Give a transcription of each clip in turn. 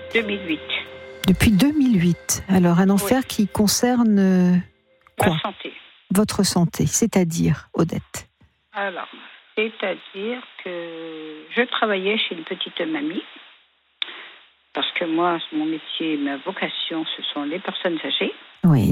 2008. Depuis 2008. Alors, un enfer qui concerne quoi ? Ma santé. Votre santé, c'est-à-dire, Odette ? Alors, c'est-à-dire que je travaillais chez une petite mamie, parce que moi, mon métier, ma vocation, ce sont les personnes âgées. Oui.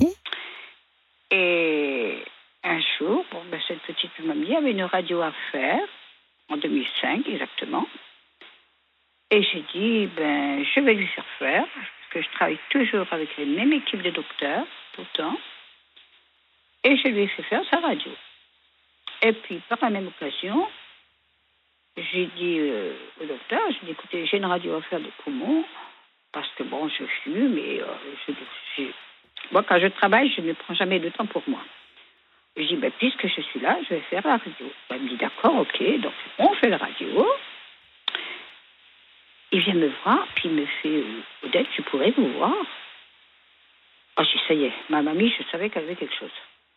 Et un jour, cette petite mamie avait une radio à faire, en 2005 exactement. Et j'ai dit, je vais lui faire faire, parce que je travaille toujours avec les mêmes équipes de docteurs, tout le temps. Et je lui ai fait faire sa radio. Et puis, par la même occasion, j'ai dit au docteur, écoutez, j'ai une radio à faire des poumons, parce que je fume, et moi, quand je travaille, je ne prends jamais de temps pour moi. Je dis, puisque je suis là, je vais faire la radio. Elle me dit, d'accord, ok, donc on fait la radio. Il vient me voir, puis il me fait, Odette, je pourrais vous voir. Ah, j'ai dit, ça y est, ma mamie, je savais qu'elle avait quelque chose.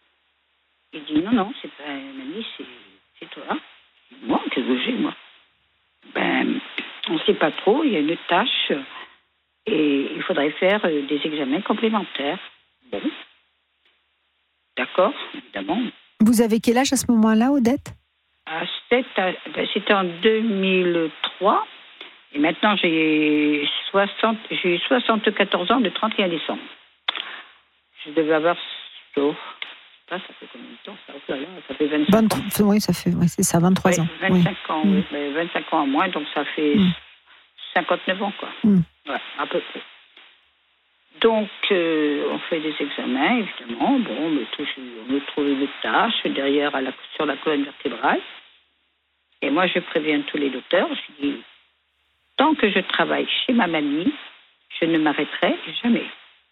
Il dit, non, c'est pas mamie, c'est toi. Moi, qu'est-ce que j'ai, moi ? On ne sait pas trop, il y a une tâche, et il faudrait faire des examens complémentaires. Bon. D'accord, évidemment. Vous avez quel âge à ce moment-là, Odette ? C'était en 2003. Et maintenant, j'ai 74 ans le 31 décembre. Je devais avoir... ça fait combien de temps ça fait 25 ans. Oui, c'est ça, 23 ans. 25 ans, oui. 25 ans en moins, donc ça fait 59 ans, quoi. Ouais, à peu près. Donc, on fait des examens, évidemment. On me trouve une tâche derrière sur la colonne vertébrale. Et moi, je préviens tous les docteurs. Je dis, tant que je travaille chez ma mamie, je ne m'arrêterai jamais.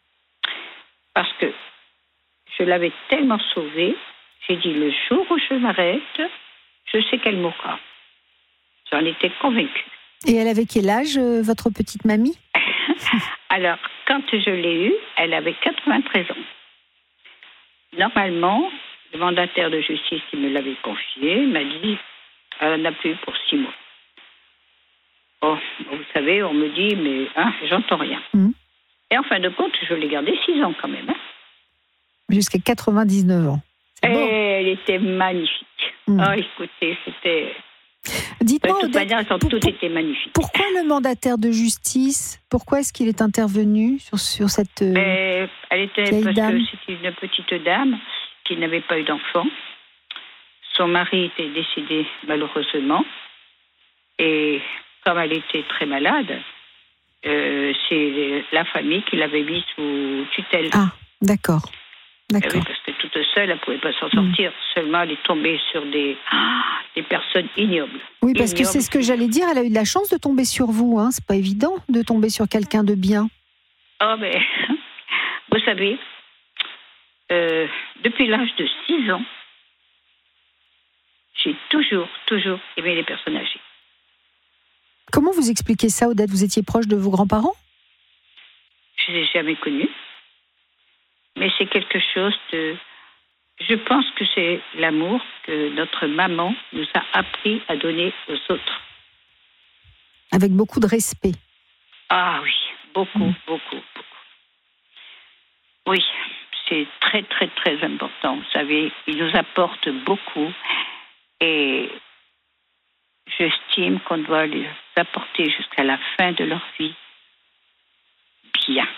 Parce que je l'avais tellement sauvée, j'ai dit, le jour où je m'arrête, je sais qu'elle mourra. J'en étais convaincue. Et elle avait quel âge, votre petite mamie ? Alors, quand je l'ai eue, elle avait 93 ans. Normalement, le mandataire de justice qui me l'avait confié m'a dit, elle n'en a plus pour 6 mois. Oh, vous savez, on me dit, mais j'entends rien. Et en fin de compte, je l'ai gardée 6 ans quand même. Jusqu'à 99 ans. Et elle était magnifique. Oh, écoutez, c'était... Dites-moi, de toute manière, tout était magnifique. Pourquoi le mandataire de justice, pourquoi est-ce qu'il est intervenu sur cette elle était vieille dame ? que c'était une petite dame qui n'avait pas eu d'enfant. Son mari était décédé malheureusement. Et comme elle était très malade, c'est la famille qui l'avait mise sous tutelle. Ah, d'accord. Oui, parce que toute seule, elle ne pouvait pas s'en sortir. Seulement, elle est tombée sur des personnes ignobles. Oui, parce que c'est ce que j'allais dire. Elle a eu de la chance de tomber sur vous. C'est pas évident de tomber sur quelqu'un de bien. Oh, mais vous savez, depuis l'âge de 6 ans, j'ai toujours aimé les personnes âgées. Comment vous expliquez ça, Odette ? Vous étiez proche de vos grands-parents ? Je ne les ai jamais connus. Mais c'est quelque chose de... Je pense que c'est l'amour que notre maman nous a appris à donner aux autres. Avec beaucoup de respect. Ah oui, beaucoup. Oui, c'est très, très, très important. Vous savez, ils nous apportent beaucoup. Et j'estime qu'on doit les apporter jusqu'à la fin de leur vie. Bien.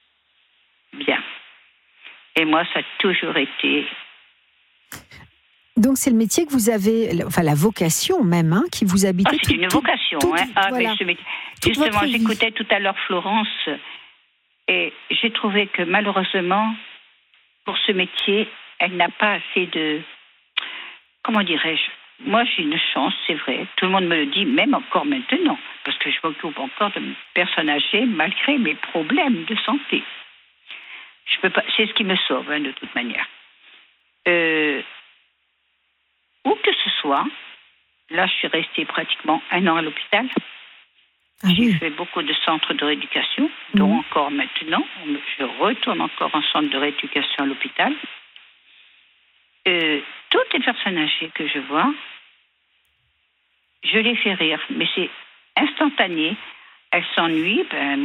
Et moi, ça a toujours été... Donc, c'est le métier que vous avez, enfin la vocation même, qui vous habite. C'est une vocation. Voilà. Justement, j'écoutais tout à l'heure Florence et j'ai trouvé que malheureusement, pour ce métier, elle n'a pas assez de... Comment dirais-je ? Moi, j'ai une chance, c'est vrai. Tout le monde me le dit, même encore maintenant, parce que je m'occupe encore de personnes âgées malgré mes problèmes de santé. Je peux pas, c'est ce qui me sauve, de toute manière. Où que ce soit, là, je suis restée pratiquement 1 an à l'hôpital. J'ai fait beaucoup de centres de rééducation, dont encore maintenant. Je retourne encore en centre de rééducation à l'hôpital. Toutes les personnes âgées que je vois, je les fais rire, mais c'est instantané. Elles s'ennuient,